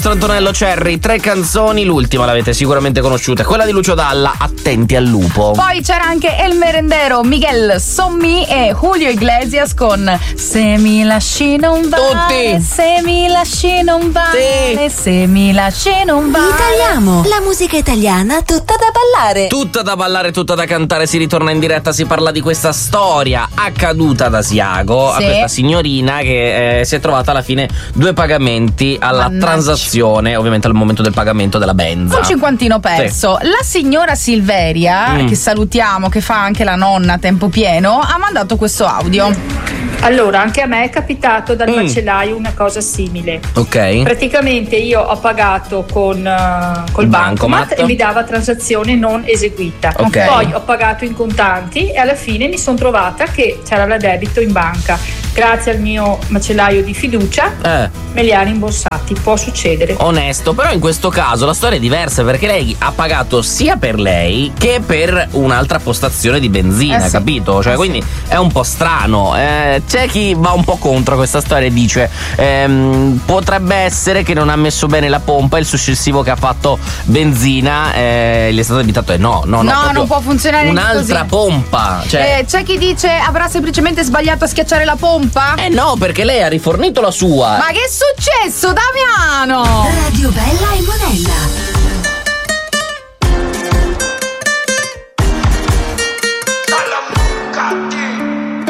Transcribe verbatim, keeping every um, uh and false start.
nostro Antonello Cerri, tre canzoni, l'ultima l'avete sicuramente conosciuta, quella di Lucio Dalla, Attenti al lupo. Poi c'era anche El Merendero, Miguel Sommi e Julio Iglesias con Se mi lasci non vale, tutti. se mi lasci non vale, sì. se mi lasci non vale. Italiamo, la musica italiana tutta da ballare. Tutta da ballare, tutta da cantare, si ritorna in diretta, si parla di questa storia accaduta ad Asiago, sì. a questa signorina che eh, si è trovata alla fine due pagamenti alla Mannaggia. transazione, ovviamente al momento del pagamento della benza. Un cinquantino perso. Sì. La signora Silveria, Mm. che salutiamo, che fa anche la nonna a tempo pieno, ha mandato questo audio. Allora, anche a me è capitato dal Mm. macellaio una cosa simile. Ok. Praticamente io ho pagato con uh, col Il bancomat, bancomat. e mi dava transazione non eseguita. Ok. Poi ho pagato in contanti e alla fine mi sono trovata che c'era la debito in banca. Grazie al mio macellaio di fiducia Eh. me li ha rimborsati. Può succedere. Onesto, però in questo caso la storia è diversa perché lei ha pagato sia per lei che per un'altra postazione di benzina, Eh sì. capito? Cioè, Eh quindi è un po' strano. Eh, c'è chi va un po' contro questa storia e dice ehm, potrebbe essere che non ha messo bene la pompa, il successivo che ha fatto benzina eh, gli è stato addebitato e no, no, no. No, proprio non può funzionare un'altra così. pompa. Cioè, Eh, c'è chi dice avrà semplicemente sbagliato a schiacciare la pompa? eh no, perché lei ha rifornito la sua. Ma che è successo, Damiano? Radio Bella e Monella.